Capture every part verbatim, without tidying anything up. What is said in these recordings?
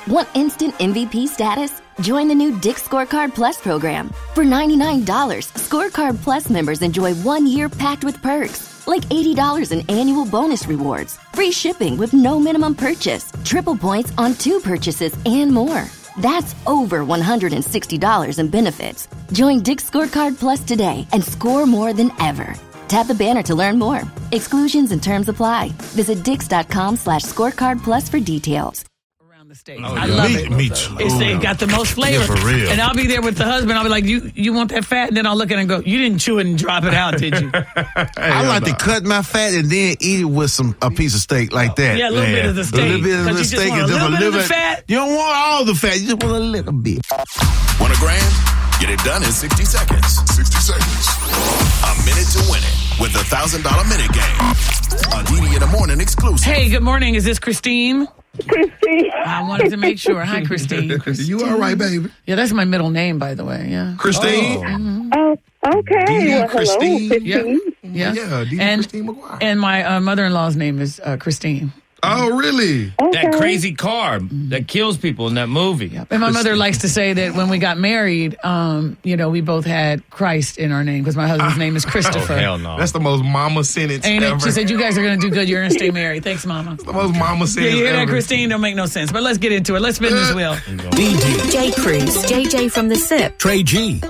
Want instant M V P status? Join the new Dick's Scorecard Plus program. For ninety-nine dollars, Scorecard Plus members enjoy one year packed with perks, like eighty dollars in annual bonus rewards, free shipping with no minimum purchase, triple points on two purchases, and more. That's over one hundred sixty dollars in benefits. Join Dick's Scorecard Plus today and score more than ever. Tap the banner to learn more. Exclusions and terms apply. Visit dix.com slash scorecard plus for details. Around the state. Oh, I yeah. love me, it. Me too. It's they got the most flavor. Yeah, for real. And I'll be there with the husband. I'll be like, you you want that fat? And then I'll look at it and go, you didn't chew it and drop it out, did you? I like to cut my fat and then eat it with some a piece of steak like that. Yeah, a little bit of the steak. A little bit of the 'Cause you just steak want and a just little a bit of little the fat. You don't want all the fat. You just want a little bit. Want a grand? Get it done in sixty seconds. sixty seconds. A minute to win it with the one thousand dollars minute game. A D D in the morning exclusive. Hey, good morning. Is this Christine? Christine. I wanted to make sure. Hi, Christine. Christine. You all right, baby? Yeah, that's my middle name, by the way. Yeah. Christine? Oh, okay. Dear Well, hello, Christine. Christine. Yeah. Yeah, Dear and, Christine McGuire. And my uh, mother-in-law's name is uh, Christine. Oh, really? Okay. That crazy car that kills people in that movie. Yep. And my mother likes to say that when we got married, um, you know, we both had Christ in our name because my husband's name is Christopher. Oh, hell no. That's the most mama sentence Ain't ever. it? She said, you guys are going to do good. You're going to stay married. Thanks, Mama. the most mama Yeah, sentence you hear that, ever. Christine? Don't make no sense. But let's get into it. Let's spin this wheel. D J. J. Cruz. J J from the S I P. Trey G.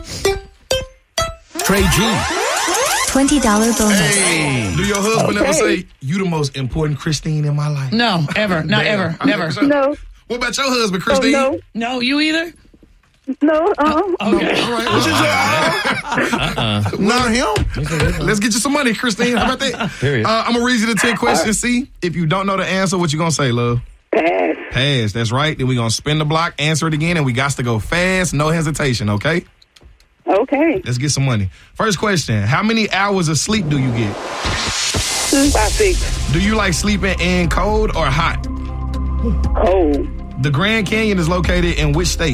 Trey G. twenty dollars bonus. Hey, do your husband Okay. ever say, you the most important Christine in my life? No, ever. Not Damn. ever. I Never. never said- No, What about your husband, oh, Christine? no, No, you either? no, uh-uh. Okay. All right. Well, Not him. let's get you some money, Christine. How about that? Period. Uh, I'm going to read you the ten questions. See, if you don't know the answer, what you going to say, love? Pass. Pass. That's right. Then we're going to spin the block, answer it again, and we got to go fast, no hesitation, okay? Okay. Let's get some money. First question. How many hours of sleep do you get? About six. Do you like sleeping in cold or hot? Cold. The Grand Canyon is located in which state?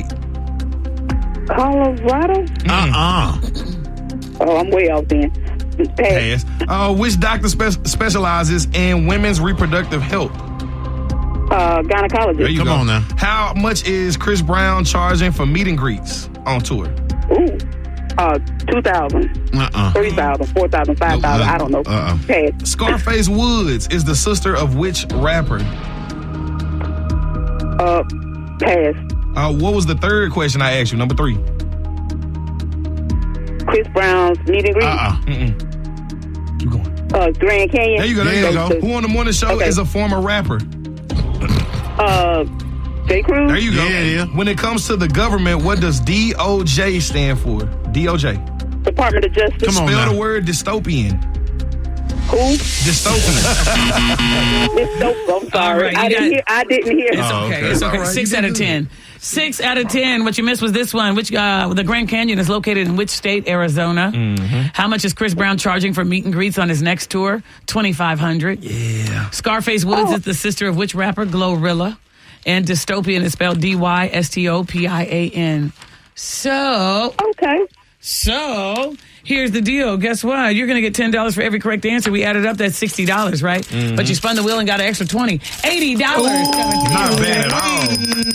Colorado? Uh-uh. Oh, I'm way off then. Pass. Pass. Uh, which doctor spe- specializes in women's reproductive health? Uh, gynecologist. There you Come go. on now. How much is Chris Brown charging for meet and greets on tour? Ooh. Uh, two thousand, Uh-uh. three thousand, four thousand, five thousand. I don't know. Uh-uh. Pass. Scarface Woods is the sister of which rapper? Uh, pass. Uh, what was the third question I asked you? Number three. Chris Brown's meet and greet. Uh-uh. Mm-mm. Keep going. Uh, Grand Canyon. There you go. There you go. Who on the morning show Okay. is a former rapper? Uh, J. Cruz. There you go. Yeah, yeah. When it comes to the government, what does D O J stand for? D O J. Department of Justice. Come on Spell now. the word dystopian. Who? Dystopian. It's dope. I'm sorry. right, you I didn't got- hear. I didn't hear. It's Oh, okay. okay. It's okay. All right, Six you out can of do ten. Six out of ten. What you missed was this one. Which uh, the Grand Canyon is located in which state? Arizona. Mm-hmm. How much is Chris Brown charging for meet and greets on his next tour? Twenty-five hundred. Yeah. Scarface Woods is the sister of which rapper? Glorilla. And dystopian is spelled D Y S T O P I A N. So, Okay. so here's the deal. Guess what? You're going to get ten dollars for every correct answer. We added up, that's sixty dollars, right? Mm-hmm. But you spun the wheel and got an extra twenty. eighty dollars coming to you. Not bad at all.